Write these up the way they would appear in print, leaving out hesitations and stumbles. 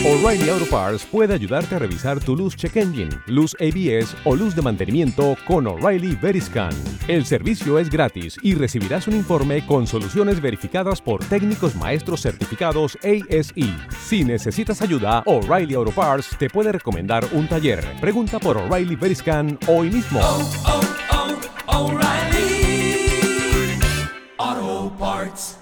O'Reilly Auto Parts puede ayudarte a revisar tu luz check engine, luz ABS o luz de mantenimiento con O'Reilly Veriscan. El servicio es gratis y recibirás un informe con soluciones verificadas por técnicos maestros certificados ASE. Si necesitas ayuda, O'Reilly Auto Parts te puede recomendar un taller. Pregunta por O'Reilly Veriscan hoy mismo. O'Reilly Auto Parts.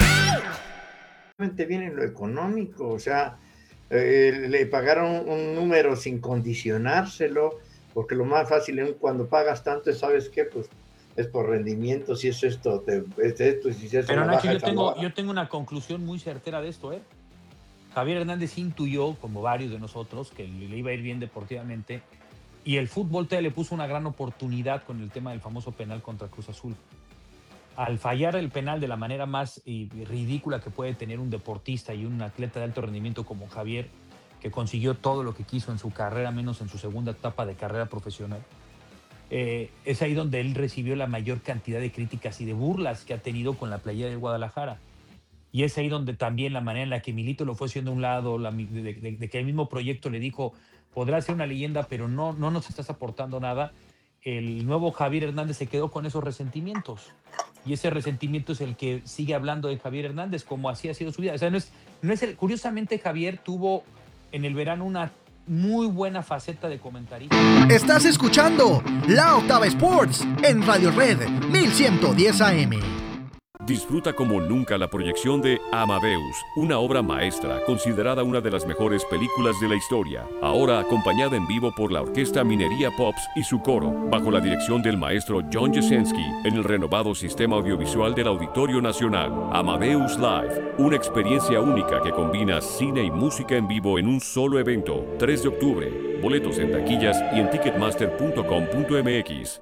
Viene en lo económico, o sea, le pagaron un número sin condicionárselo, porque lo más fácil es cuando pagas tanto, ¿sabes qué? Pues es por rendimiento, si es esto, es esto, si es eso. Pero Nacho, yo tengo una conclusión muy certera de esto, ¿eh? Javier Hernández intuyó, como varios de nosotros, que le iba a ir bien deportivamente, y el fútbol le puso una gran oportunidad con el tema del famoso penal contra Cruz Azul. Al fallar el penal de la manera más ridícula que puede tener un deportista y un atleta de alto rendimiento como Javier, que consiguió todo lo que quiso en su carrera, menos en su segunda etapa de carrera profesional, es ahí donde él recibió la mayor cantidad de críticas y de burlas que ha tenido con la playera de Guadalajara. Y es ahí donde también la manera en la que Milito lo fue haciendo a un lado, de que el mismo proyecto le dijo, podrás ser una leyenda, pero no nos estás aportando nada. El nuevo Javier Hernández se quedó con esos resentimientos. Y ese resentimiento es el que sigue hablando de Javier Hernández, como así ha sido su vida. O sea, curiosamente, Javier tuvo en el verano una muy buena faceta de comentarista. Estás escuchando La Octava Sports en Radio Red 1110 AM. Disfruta como nunca la proyección de Amadeus, una obra maestra considerada una de las mejores películas de la historia, ahora acompañada en vivo por la Orquesta Minería Pops y su coro, bajo la dirección del maestro John Jasenski, en el renovado sistema audiovisual del Auditorio Nacional. Amadeus Live, una experiencia única que combina cine y música en vivo en un solo evento. 3 de octubre, boletos en taquillas y en ticketmaster.com.mx.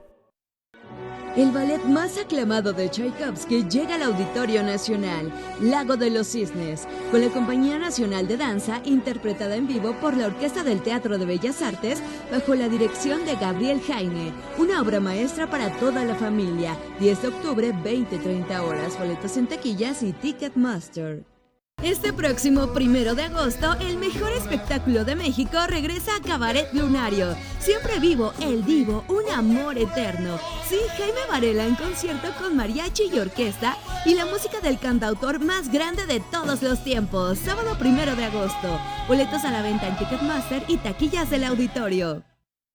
El ballet más aclamado de Tchaikovsky llega al Auditorio Nacional, Lago de los Cisnes, con la Compañía Nacional de Danza, interpretada en vivo por la Orquesta del Teatro de Bellas Artes, bajo la dirección de Gabriel Jaime. Una obra maestra para toda la familia. 10 de octubre, 20-30 horas. Boletos en taquillas y Ticketmaster. Este próximo 1 de agosto, el mejor espectáculo de México regresa a Cabaret Lunario. Siempre vivo, el divo, un amor eterno. Sí, Jaime Varela en concierto con mariachi y orquesta y la música del cantautor más grande de todos los tiempos. Sábado 1 de agosto. Boletos a la venta en Ticketmaster y taquillas del auditorio.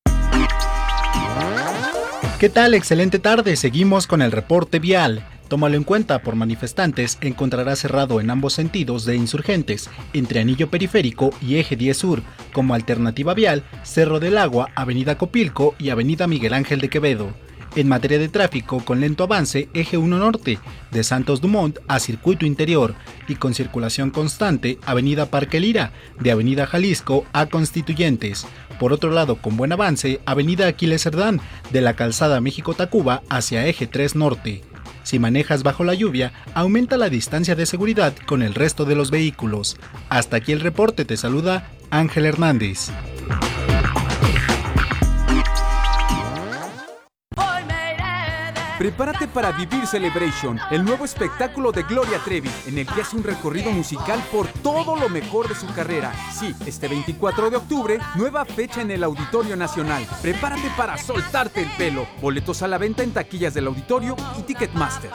¿Qué tal? Excelente tarde. Seguimos con el reporte vial. Tómalo en cuenta, por manifestantes encontrará cerrado en ambos sentidos de Insurgentes, entre Anillo Periférico y Eje 10 Sur, como alternativa vial, Cerro del Agua, Avenida Copilco y Avenida Miguel Ángel de Quevedo. En materia de tráfico, con lento avance, Eje 1 Norte, de Santos Dumont a Circuito Interior, y con circulación constante, Avenida Parque Lira, de Avenida Jalisco a Constituyentes. Por otro lado, con buen avance, Avenida Aquiles Cerdán, de la Calzada México-Tacuba hacia Eje 3 Norte. Si manejas bajo la lluvia, aumenta la distancia de seguridad con el resto de los vehículos. Hasta aquí el reporte, te saluda Ángel Hernández. Prepárate para vivir Celebration, el nuevo espectáculo de Gloria Trevi, en el que hace un recorrido musical por todo lo mejor de su carrera. Sí, este 24 de octubre, nueva fecha en el Auditorio Nacional. Prepárate para soltarte el pelo. Boletos a la venta en taquillas del Auditorio y Ticketmaster.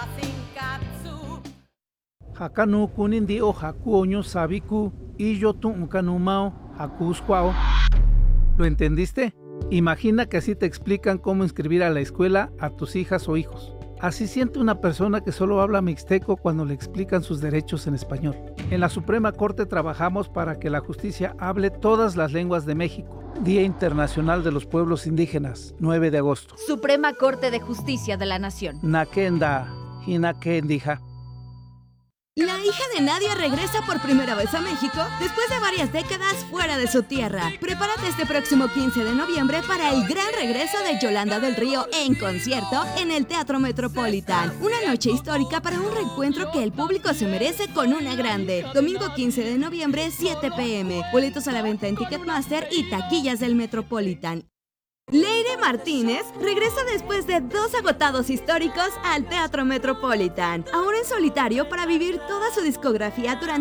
Hakanu kunindi o hakuoño sabiku y yo tu kanumao hakusquao. ¿Lo entendiste? Imagina que así te explican cómo inscribir a la escuela a tus hijas o hijos. Así siente una persona que solo habla mixteco cuando le explican sus derechos en español. En la Suprema Corte trabajamos para que la justicia hable todas las lenguas de México. Día Internacional de los Pueblos Indígenas, 9 de agosto. Suprema Corte de Justicia de la Nación. Nakenda, Hinakendija. La hija de Nadia regresa por primera vez a México después de varias décadas fuera de su tierra. Prepárate este próximo 15 de noviembre para el gran regreso de Yolanda del Río en concierto en el Teatro Metropolitan. Una noche histórica para un reencuentro que el público se merece con una grande. Domingo 15 de noviembre, 7 p.m. Boletos a la venta en Ticketmaster y taquillas del Metropolitan. Leire Martínez regresa después de 2 agotados históricos al Teatro Metropolitan, ahora en solitario para vivir toda su discografía durante